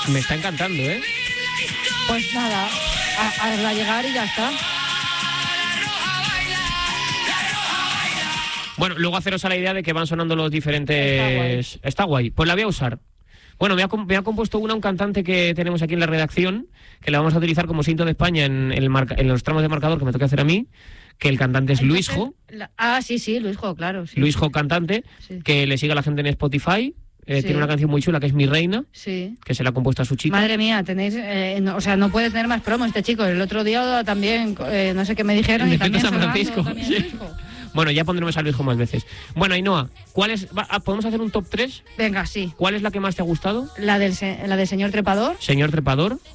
Me está encantando, ¿eh? Pues nada, a llegar y ya está. Bueno, luego haceros a la idea de que van sonando los diferentes... Está guay. Pues la voy a usar. Bueno, me ha compuesto un cantante que tenemos aquí en la redacción, que la vamos a utilizar como cinto de España en los tramos de marcador que me toca hacer a mí, que el cantante es Luisjo. Sí, Luisjo, claro. Sí. Luisjo cantante, sí. Que le sigue a la gente en Spotify. Sí. Tiene una canción muy chula que es Mi Reina, sí. Que se la ha compuesto a su chica. Madre mía, tenéis... no puede tener más promos este chico. El otro día también, no sé qué me dijeron. Y también San Francisco. También sí. Bueno, ya pondremos a Luisjo más veces. Bueno, Ainhoa, ¿podemos hacer un top 3? Venga, sí. ¿Cuál es la que más te ha gustado? La del Señor Trepador. Señor Trepador.